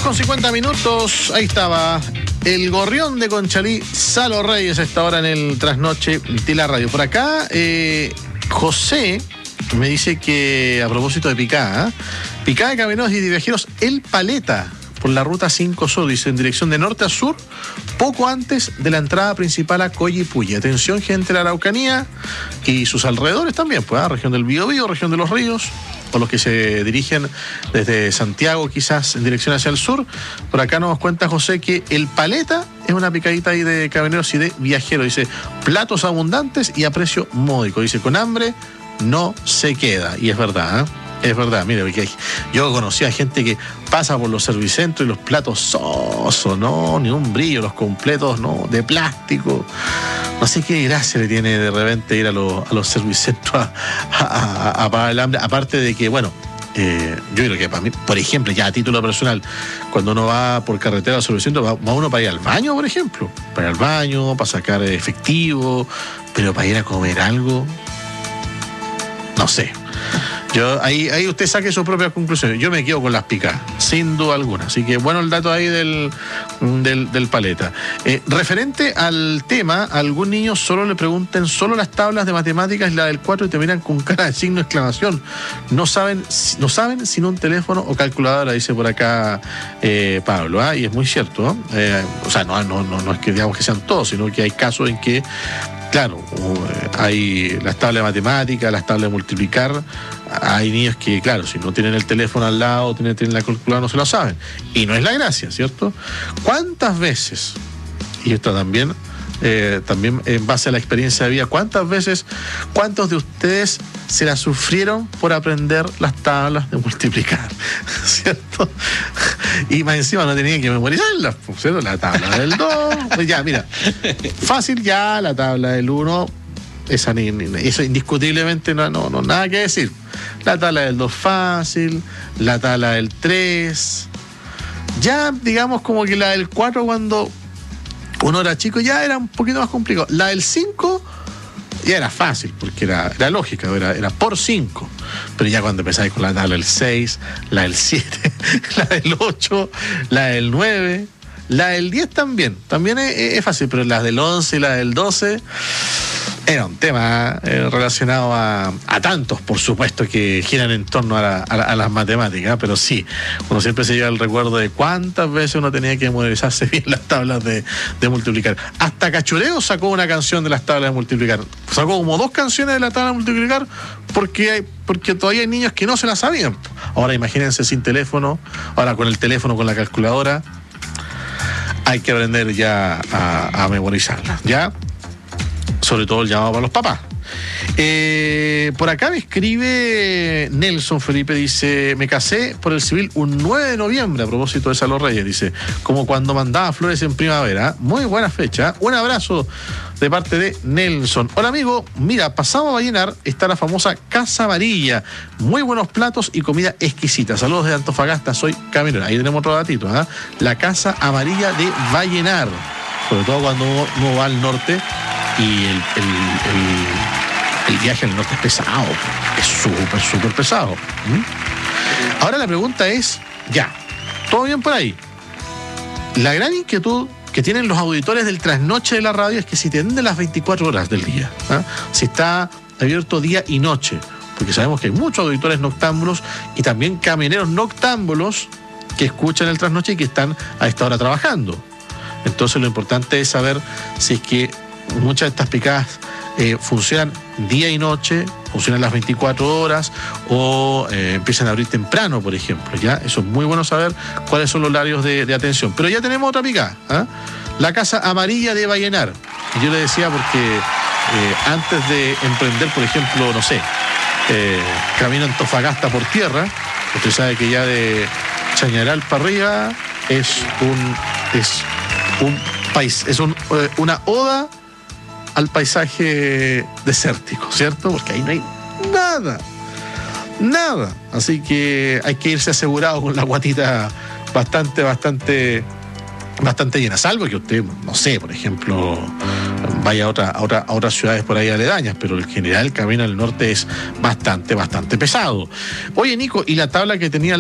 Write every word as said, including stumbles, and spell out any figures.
con cincuenta minutos, ahí estaba el gorrión de Conchalí, Salo Reyes, a esta hora en el trasnoche de la radio. Por acá, eh, José me dice que, a propósito de picada, ¿eh? picada de camioneros y de viajeros, El Paleta, por la ruta cinco Sur, dice, en dirección de norte a sur, poco antes de la entrada principal a Coyipulli. Atención, gente de la Araucanía y sus alrededores también, pues, ¿eh? región del Biobío, región de los Ríos, o los que se dirigen desde Santiago quizás en dirección hacia el sur. Por acá nos cuenta José que El Paleta es una picadita ahí de camioneros y de viajeros. Dice, platos abundantes y a precio módico. Dice, con hambre no se queda. Y es verdad, ¿eh? Es verdad, mire, porque yo conocía a gente que pasa por los servicentros y los platos sosos, no, ni un brillo, los completos, no, de plástico. No sé qué gracia le tiene de repente ir a, lo, a los servicentros a, a, a, a pagar el hambre. Aparte de que, bueno, eh, yo creo que para mí, por ejemplo, ya a título personal, cuando uno va por carretera al servicentro, va, va uno para ir al baño, por ejemplo. Para ir al baño, para sacar efectivo, pero para ir a comer algo, no sé. Yo, ahí, ahí usted saque sus propias conclusiones. Yo me quedo con las picadas, sin duda alguna. Así que bueno el dato ahí del, del, del Paleta. Eh, referente al tema, a algún niño solo le pregunten solo las tablas de matemáticas y la del cuatro y te miran con cara de signo de exclamación. No saben, no saben sin un teléfono o calculadora, dice por acá eh, Pablo. ¿eh? Y es muy cierto. ¿no? Eh, o sea, no, no, no, no es que digamos que sean todos, sino que hay casos en que, claro, hay las tablas de matemáticas, las tablas de multiplicar. Hay niños que, claro, si no tienen el teléfono al lado, tienen, tienen la calculadora, no se lo saben. Y no es la gracia, ¿cierto? ¿Cuántas veces, y esto también, eh, también en base a la experiencia de vida, cuántas veces, cuántos de ustedes se la sufrieron por aprender las tablas de multiplicar, ¿cierto? Y más encima no tenían que memorizarlas, ¿cierto? La tabla del dos, pues ya, mira, fácil ya, la tabla del uno, esa, eso indiscutiblemente no, no, no, nada que decir. La tabla del dos fácil, la tabla del tres, ya digamos como que la del cuatro cuando uno era chico ya era un poquito más complicado. La del cinco ya era fácil, porque era, era lógica, era, era por cinco. Pero ya cuando empezáis con la tabla del seis, la del siete, la del ocho, la del nueve, la del diez también, también es, es fácil, pero las del once y la del doce era un tema eh, relacionado a, a tantos, por supuesto, que giran en torno a, la, a, la, a las matemáticas, pero sí, uno siempre se lleva el recuerdo de cuántas veces uno tenía que memorizarse bien las tablas de, de multiplicar. Hasta Cachureo sacó una canción de las tablas de multiplicar. Sacó como dos canciones de la tabla de multiplicar porque, hay, porque todavía hay niños que no se la sabían. Ahora imagínense sin teléfono, ahora con el teléfono, con la calculadora, hay que aprender ya a, a memorizarla, ¿ya? Sobre todo el llamado para los papás. Eh, por acá me escribe Nelson Felipe, dice, me casé por el civil un nueve de noviembre, a propósito de Salo Reyes, dice, como cuando mandaba flores en primavera. Muy buena fecha. Un abrazo de parte de Nelson. Hola amigo, mira, pasamos a llenar, está la famosa Casa Amarilla. Muy buenos platos y comida exquisita. Saludos de Antofagasta, soy camionero. Ahí tenemos otro datito, ¿eh? La Casa Amarilla de Vallenar. Sobre todo cuando uno, uno va al norte y el, el, el, el viaje al norte es pesado, es súper, súper pesado. ¿Mm? Ahora la pregunta es, ya, todo bien por ahí. La gran inquietud que tienen los auditores del trasnoche de la radio es que si te atienden las veinticuatro horas del día, ¿eh? Si está abierto día y noche, porque sabemos que hay muchos auditores noctámbulos y también camioneros noctámbulos que escuchan el trasnoche y que están a esta hora trabajando. Entonces lo importante es saber si es que muchas de estas picadas eh, funcionan día y noche, funcionan las veinticuatro horas o eh, empiezan a abrir temprano, por ejemplo. ¿ya? Eso es muy bueno saber cuáles son los horarios de, de atención. Pero ya tenemos otra picada, ¿eh? La Casa Amarilla de Vallenar. Y yo le decía porque eh, antes de emprender, por ejemplo, no sé, eh, camino a Antofagasta por tierra, usted sabe que ya de Chañaral para arriba es un... Es, un país, es un, una oda al paisaje desértico, ¿cierto? Porque ahí no hay nada, nada. Así que hay que irse asegurado con la guatita bastante, bastante, bastante llena. Salvo que usted, no sé, por ejemplo, vaya a, otra, a, otra, a otras ciudades por ahí aledañas, pero en general el camino al norte es bastante, bastante pesado. Oye, Nico, ¿y la tabla que tenía